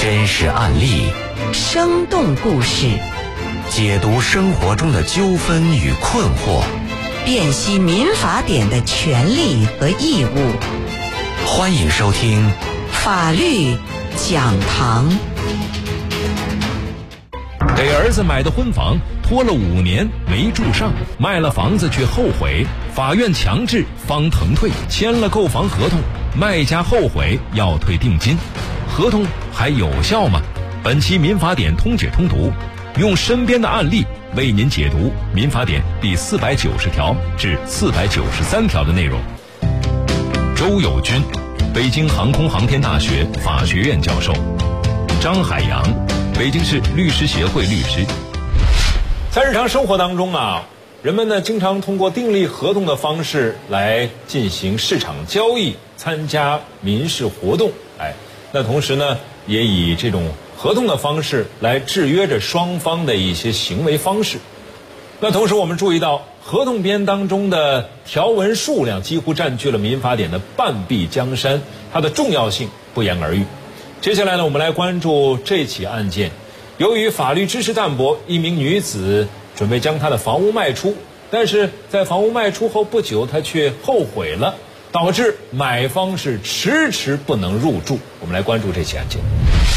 真实案例， 生动故事， 解读生活中的纠纷与困惑， 辨析民法典的权利和义务。 欢迎收听法律讲堂。 给儿子买的婚房拖了5年没住上，卖了房子却后悔，法院强制方腾退，签了购房合同，卖家后悔要退定金，合同还有效吗？本期民法典通解通读，用身边的案例为您解读民法典第490条至493条的内容。周友军，北京航空航天大学法学院教授；张海洋，北京市律师协会律师。 在日常生活当中啊，人们呢经常通过订立合同的方式来进行市场交易，参加民事活动。那同时呢，也以这种合同的方式来制约着双方的一些行为方式。那同时我们注意到，合同编当中的条文数量几乎占据了民法典的半壁江山，它的重要性不言而喻。接下来呢，我们来关注这起案件。由于法律知识淡薄，一名女子准备将她的房屋卖出，但是在房屋卖出后不久，她却后悔了，导致买方是迟迟不能入住。我们来关注这起案件。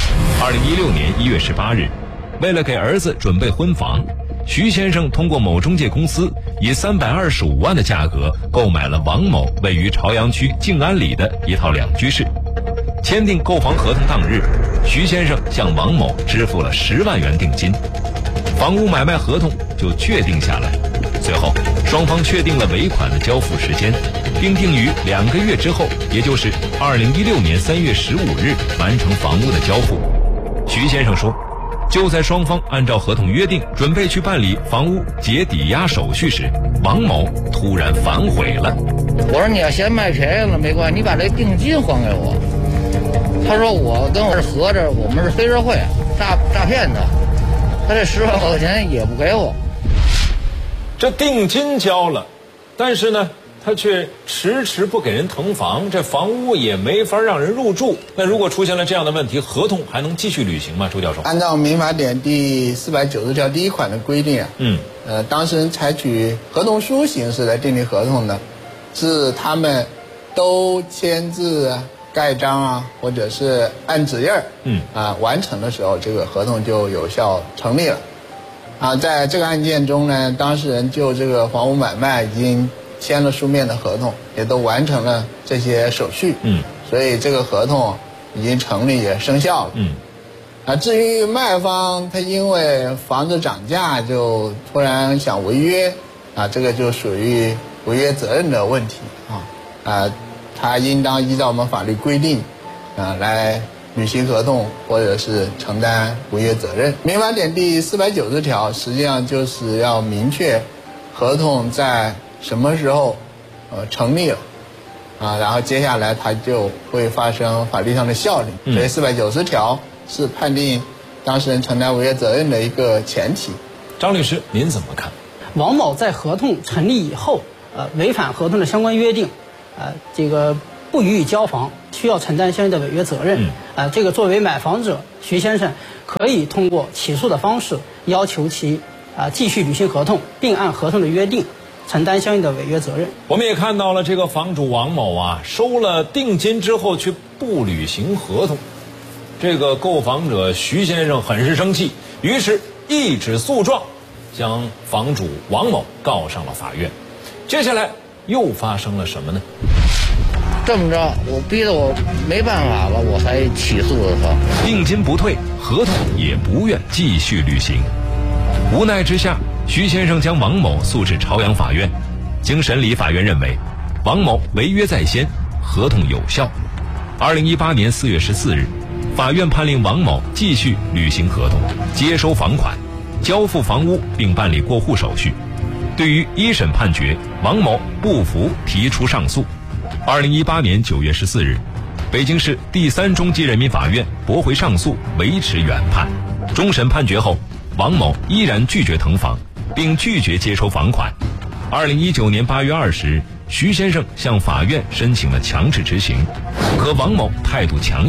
2016年1月18日，为了给儿子准备婚房，徐先生通过某中介公司以325万的价格购买了王某位于朝阳区静安里的一套2居室。签订购房合同当日，徐先生向王某支付了10万元定金，房屋买卖合同就确定下来。随后，双方确定了尾款的交付时间，并定于2个月之后，也就是2016年3月15日完成房屋的交付。徐先生说，就在双方按照合同约定准备去办理房屋结抵押手续时，王某突然反悔了。 我说你要嫌卖便宜了没关系，你把这定金还给我。他说我跟我是合着，我们是黑社会诈骗的，他这10万块钱也不给我。 这定金交了，但是呢他却迟迟不给人腾房，这房屋也没法让人入住。那如果出现了这样的问题，合同还能继续履行吗？周教授， 按照民法典第490条第1款的规定当事人采取合同书形式来订立合同的，是他们都签字盖章或者是按指印完成的时候，这个合同就有效成立了。在这个案件中呢，当事人就这个房屋买卖已经签了书面的合同，也都完成了这些手续，所以这个合同已经成立也生效了。至于卖方他因为房子涨价就突然想违约这个就属于违约责任的问题他应当依照我们法律规定来履行合同或者是承担违约责任。民法典第490条实际上就是要明确合同在什么时候成立了然后接下来它就会发生法律上的效力。所以490条是判定当事人承担违约责任的一个前提。 张律师，您怎么看？ 王某在合同成立以后违反合同的相关约定这个不予以交房，需要承担相应的违约责任这个作为买房者，徐先生可以通过起诉的方式要求其继续履行合同，并按合同的约定承担相应的违约责任。 我们也看到了这个房主王某收了定金之后却不履行合同，这个购房者徐先生很是生气，于是一纸诉状将房主王某告上了法院。接下来又发生了什么呢？ 这么着，我逼得我没办法了，我才起诉的他。 定金不退，合同也不愿继续履行。无奈之下，徐先生将王某诉至朝阳法院。经审理，法院认为王某违约在先，合同有效。2018年4月14日，法院判令王某继续履行合同，接收房款，交付房屋并办理过户手续。对于一审判决，王某不服提出上诉。2018年9月14日，北京市第3中级人民法院驳回上诉，维持原判。终审判决后，王某依然拒绝腾房，并拒绝接收房款。2019年8月20日，徐先生向法院申请了强制执行，可王某态度强硬，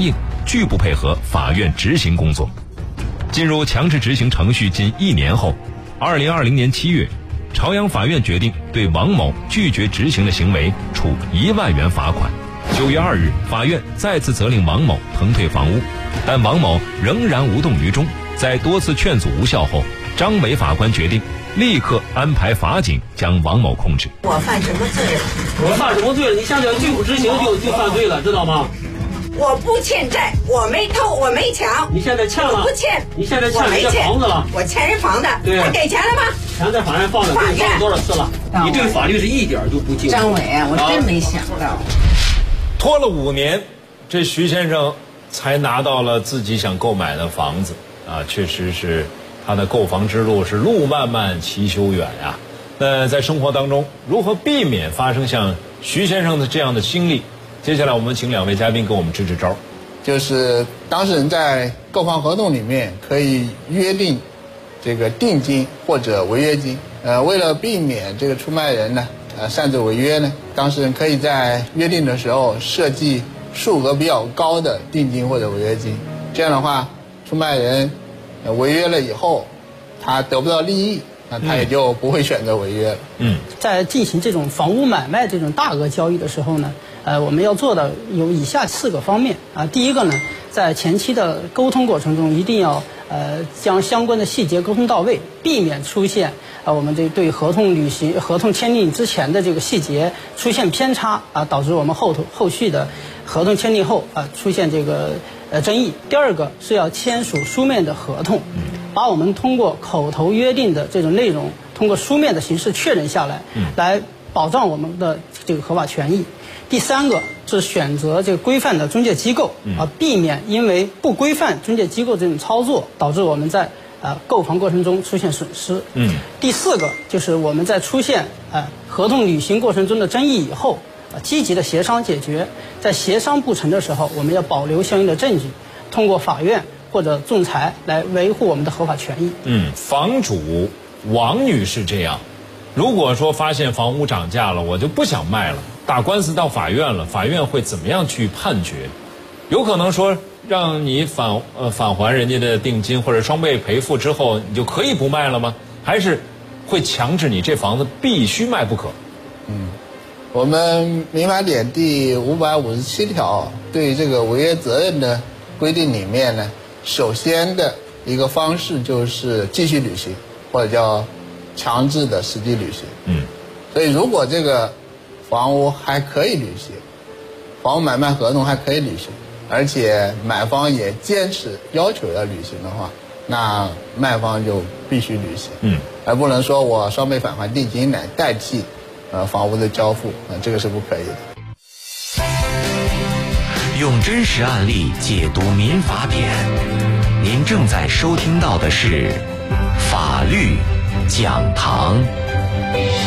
拒不配合法院执行工作。进入强制执行程序近1年后，2020年7月，朝阳法院决定对王某拒绝执行的行为处1万元罚款。9月2日，法院再次责令王某腾退房屋，但王某仍然无动于衷。在多次劝阻无效后，张伟法官决定立刻安排法警将王某控制。 我犯什么罪了？ 我犯什么罪了？你现在拒不执行就犯罪了，知道吗？ 我不欠债，我没偷，我没抢。 你现在欠了？ 我不欠。 你现在欠人家房子了？ 我欠人房子。 对。 他给钱了吗？ 钱在法院放着，给你放了多少次了？你对法律是一点就不敬。 张伟啊，我真没想到。 拖了5年，这徐先生才拿到了自己想购买的房子啊，确实是他的购房之路是路漫漫其修远呀。那在生活当中，如何避免发生像徐先生的这样的经历？接下来我们请2位嘉宾给我们支支招。 就是当事人在购房合同里面可以约定这个定金或者违约金。为了避免这个出卖人呢擅自违约呢，当事人可以在约定的时候设计数额比较高的定金或者违约金。这样的话，出卖人违约了以后，他得不到利益，那他也就不会选择违约了。 在进行这种房屋买卖这种大额交易的时候呢，我们要做的有以下4个方面啊。第一个呢，在前期的沟通过程中，一定要将相关的细节沟通到位，避免出现我们对合同签订之前的这个细节出现偏差啊，导致我们后续的合同签订后出现这个争议。第二个是要签署书面的合同，把我们通过口头约定的这种内容通过书面的形式确认下来，来保障我们的这个合法权益。第三个是选择这个规范的中介机构避免因为不规范中介机构这种操作导致我们在购房过程中出现损失。第4个就是我们在出现合同履行过程中的争议以后，积极的协商解决。在协商不成的时候，我们要保留相应的证据，通过法院或者仲裁来维护我们的合法权益。 房主王女士这样，如果说发现房屋涨价了，我就不想卖了，打官司到法院了，法院会怎么样去判决？有可能说让你返还人家的定金或者双倍赔付之后，你就可以不卖了吗？还是会强制你这房子必须卖不可？ 我们民法典第557条对这个违约责任的规定里面呢，首先的一个方式就是继续履行，或者叫强制的实际履行。所以如果这个房屋还可以履行，房屋买卖合同还可以履行，而且买方也坚持要求要履行的话，那卖方就必须履行。而不能说我双倍返还定金来代替房屋的交付，这个是不可以的。 用真实案例解读民法典，您正在收听到的是法律讲堂。